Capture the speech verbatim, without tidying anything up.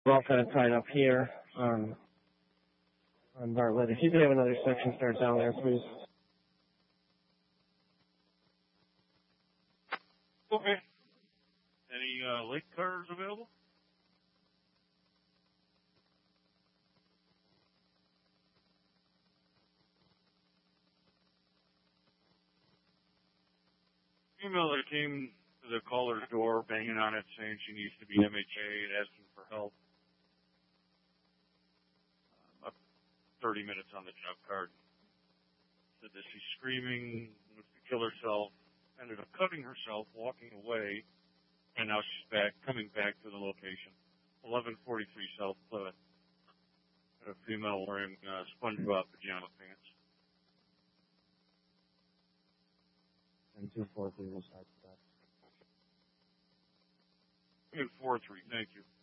all kind of tied up here on, on Bartlett. If you could have another section start down there, please. Okay. Any uh, late cars available? Email that came to the caller's door, banging on it, saying she needs to be M H A and asking for help. Um, up thirty minutes on the job card. Said that she's screaming, wants to kill herself, ended up cutting herself, walking away, and now she's back, coming back to the location. eleven forty-three South Plymouth. A female wearing uh, SpongeBob pajama pants. And two four three will start that. two four three, thank you.